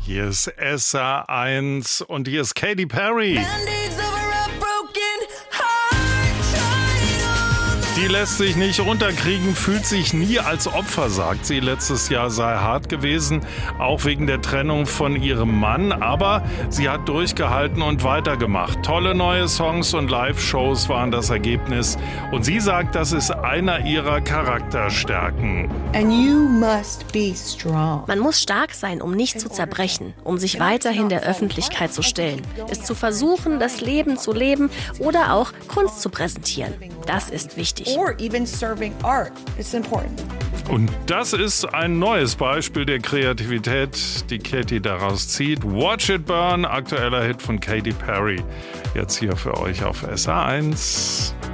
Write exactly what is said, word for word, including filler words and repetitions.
Hier ist S R eins und hier ist Katy Perry. Die lässt sich nicht runterkriegen, fühlt sich nie als Opfer, sagt sie. Letztes Jahr sei hart gewesen, auch wegen der Trennung von ihrem Mann. Aber sie hat durchgehalten und weitergemacht. Tolle neue Songs und Live-Shows waren das Ergebnis. Und sie sagt, das ist einer ihrer Charakterstärken. And you must be strong. Man muss stark sein, um nicht zu zerbrechen, um sich weiterhin der Öffentlichkeit zu stellen, es zu versuchen, das Leben zu leben oder auch Kunst zu präsentieren. Das ist wichtig. Or even serving art. It's important. Und das ist ein neues Beispiel der Kreativität, die Katy daraus zieht. Watch It Burn, aktueller Hit von Katy Perry. Jetzt hier für euch auf S R eins.